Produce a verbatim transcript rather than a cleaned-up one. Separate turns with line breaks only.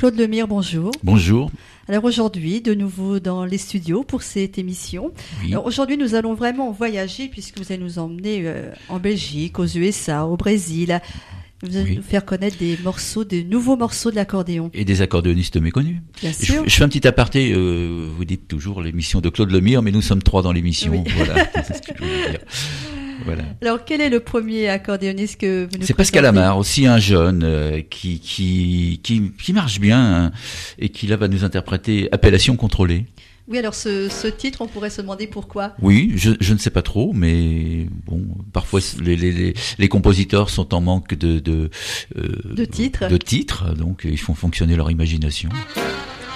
Claude Lemire, bonjour.
Bonjour.
Alors aujourd'hui, de nouveau dans les studios pour cette émission.
Oui.
Alors aujourd'hui, nous allons vraiment voyager puisque vous allez nous emmener euh, en Belgique, aux U S A, au Brésil. Vous allez
Oui.
nous faire connaître des morceaux, des nouveaux morceaux de l'accordéon.
Et des accordéonistes méconnus.
Bien
Je,
sûr.
je fais un petit aparté, euh, vous dites toujours l'émission de Claude Lemire, mais nous sommes trois dans l'émission.
Oui.
Voilà, c'est ce que je voulais dire. Voilà.
Alors quel est le premier accordéoniste que vous nous
C'est Pascal
présentez?
Amar, aussi un jeune euh, qui, qui qui qui marche bien hein, et qui là va nous interpréter Appellation contrôlée.
Oui, alors ce, ce titre, on pourrait se demander pourquoi.
Oui, je, je ne sais pas trop, mais bon, parfois les, les, les, les compositeurs sont en manque de de, euh,
De titres.
de titres, donc ils font fonctionner leur imagination.